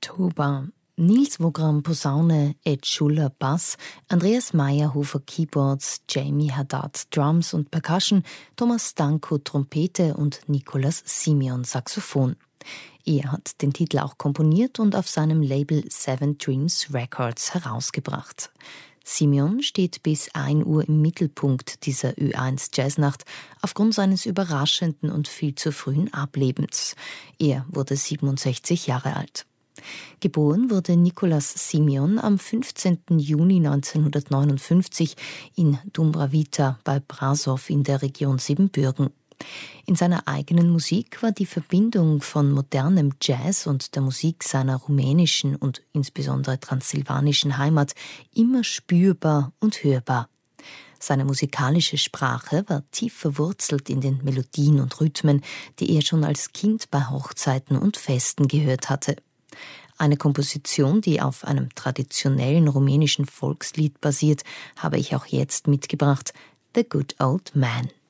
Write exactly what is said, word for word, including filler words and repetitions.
Tuba. Nils Wogram Posaune, Ed Schuller Bass, Andreas Meyerhofer Keyboards, Jamie Haddad Drums und Percussion, Thomas Stanko Trompete und Nicolas Simeon Saxophon. Er hat den Titel auch komponiert und auf seinem Label Seven Dreams Records herausgebracht. Simeon steht bis ein Uhr im Mittelpunkt dieser Ö eins Jazznacht aufgrund seines überraschenden und viel zu frühen Ablebens. Er wurde siebenundsechzig Jahre alt. Geboren wurde Nicolas Simeon am fünfzehnten Juni neunzehnhundertneunundfünfzig in Dumbravita bei Brașov in der Region Siebenbürgen. In seiner eigenen Musik war die Verbindung von modernem Jazz und der Musik seiner rumänischen und insbesondere transsilvanischen Heimat immer spürbar und hörbar. Seine musikalische Sprache war tief verwurzelt in den Melodien und Rhythmen, die er schon als Kind bei Hochzeiten und Festen gehört hatte. Eine Komposition, die auf einem traditionellen rumänischen Volkslied basiert, habe ich auch jetzt mitgebracht: The Good Old Man.